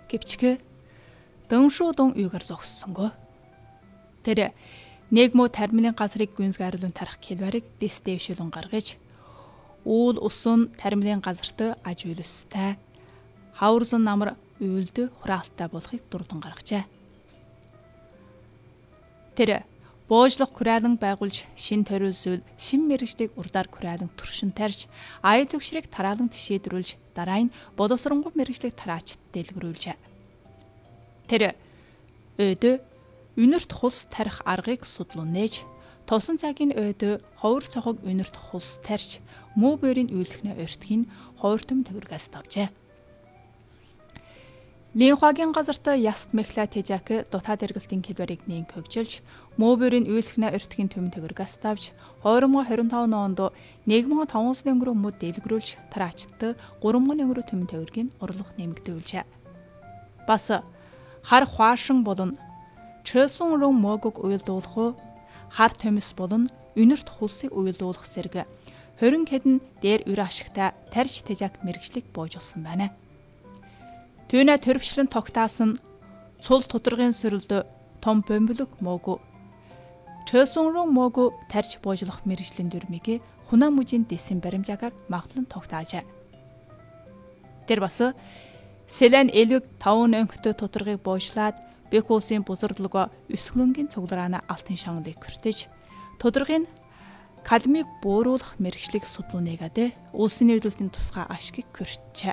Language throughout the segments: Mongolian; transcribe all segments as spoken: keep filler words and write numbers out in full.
гэвчгэ дөншүүдөн юугаар зогссонго. Тэр нэгмөө тармилын газрыг гүнзгийрлүүн тарах хэлбэрийг дэс дэвшүүлэн гаргаж уул усын тармилын газарт аж үйлстэй хаврсан намар үйлд хураалттай болохыг дурдан гаргажээ. Тэр боожлох күрэлэн байгуулж шин төрөл зүйл шин мэрэгжлийг урдаар күрэлэн туршин тарьж аял өгшрийг тараалан тишээдрүүлж дараа нь боловсронгуй мэрэгжлийг тараачд дэлгэрүүлжээ. Тэр өдөө үнэрт хулс тарих аргыг судлан нээж тосон цагийн өдөө ховор цохог үнэрт хулс тарьж муу бөрийн үйлдэхнээ өртгийг ховортом төгөргөөс тавжээ. Линхагийн газарт яст мехла тэжак дутаад эргэлтийн хэлбэрийг нээн хөгжүүлж муу бөрийн үйлдэхнээ өртгийн төмөн төгөргөөс тавж хоёр мың двадцать пять онд нэг мың таван сая өнгөрөө мөд дэлгэрүүлж тараачд гурван мың өнгөрөө төмөн төгөргийн урлах нэмэгдүүлжээ. Бас хар хуашин болон Чэсүн руу могог уйлдуулах, хар төмөс болон үнэрт хулсыг уйлдуулах зэрэг хорин хэдэн дээр үр ашигтай тарж тэжак мэрэгчлэг боожулсан байна. Түүнэ төрөвчлэн тогтаасан цул тудрагын сөрөлд том бомблог могоо Чэсүн руу могоо тарж боожлох мэрэгжлийн дүрмийг хунаа мужийн дэсэн баримжаагаар маглан тогтаажээ. Тэр бас Селен элвэг таван өнгөтэй тудрагыг боожлаад Бекосын бузардлого өсгөлөнгийн цуглараана алтын шанлыг хүртэж тодоргийн калмиг бууруулах мэрэгчлэг судлуунэгаадэ улсын нийтлэлийн тусгай ашгийг хүрчээ.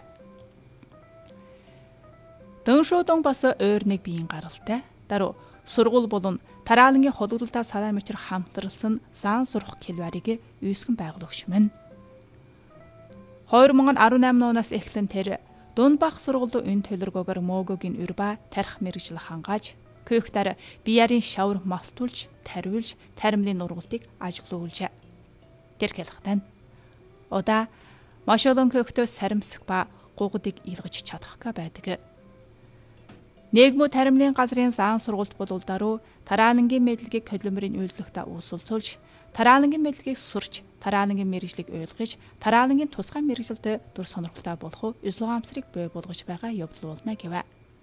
Дөншүүдэн бас өөр нэг биеийн гаралтай даруй сургууль болон тараалангийн хологдолтой салаан мөчр хамтларлсан сан сурах хэлбэрийг үүсгэн байгуулагч мэн. хоёр мың дөрвөн оноос эхлэн тэр Дунбах сургууль өн төлөргөөр могогийн урба тарих мэрэгжил хангааж көөхтөр биярын шавар малтуулж тариулж таримлын нургалтыг ажиглуулжээ. Тэр хэлэхтэн удаа маш олон көөхтөө саримсах ба гугдыг илгэж чадахга байдаг. Нэгмүү таримлын газрын заан сургуульд болуулдаруу тараалангийн мэдлэгийг хөдөлмөрийн үйлдвэрлэлтэй уусулцуулж тараалангийн мэдлэгийг сурч тараалангийн мэрэгжлийг ойлгож тараалангийн тусгай мэрэгжилд дур сонирхолтой болох ислугамсрыг бий болгож байгаа явдал болно гэвэ.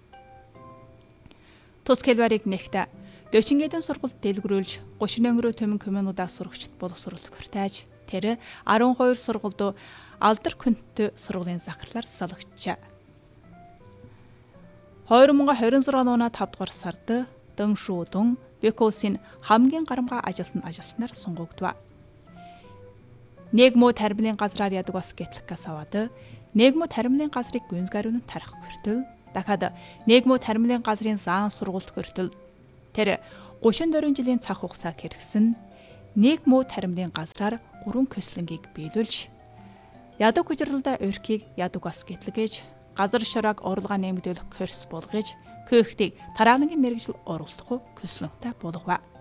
Тус хэлбэрийг нэгтэ дөшингэдэн сургуульд дэлгэрүүлж гушин өнгөрөө төмөн коммунуудаа сурагчд боловсруулалт хүртээж тэр арван хоёр сургуульд алдар күнттэй сургуулийн захирлаар салгажжээ. хоёр мың двадцать шесть оны тавд дугаар сард Дөншүүдэн Бекосын хамгийн гарамгай ажилтан ажилчнаар сунгагдва. Нэгмөө тармилын газраар ядаг бас гэтлэхээс аваад нэгмөө тармилын газрыг гүнзгийрлүүн тарих хүртэл дахиад нэгмөө тармилын газрын заан сургуульд хүртэл тэр тридцать четыре жилийн цаг хугацаа хэрэгсэн нэгмөө тармилын газраар гурван көслөнгийг биелүүлж ядаг хүчрэлдэ өрхийг ядаг бас гэтлэгэж газар шурааг орлогоо нэмэгдүүлэх курс болгож көөхтийг тараалангийн мэрэгжил оруулах көслөнтэй болгова.